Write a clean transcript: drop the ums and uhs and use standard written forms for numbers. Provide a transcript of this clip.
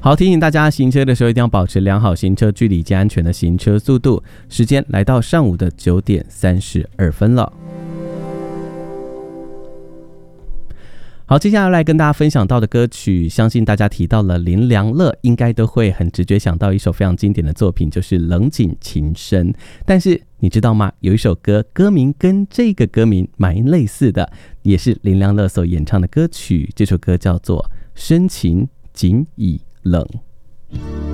好，提醒大家行车的时候一定要保持良好行车距离及安全的行车速度。时间来到上午的9点32分了。好，接下来跟大家分享到的歌曲，相信大家提到了林良乐，应该都会很直觉想到一首非常经典的作品，就是《冷井情深》。但是你知道吗？有一首歌，歌名跟这个歌名蛮类似的，也是林良乐所演唱的歌曲。这首歌叫做《深情仅以冷》。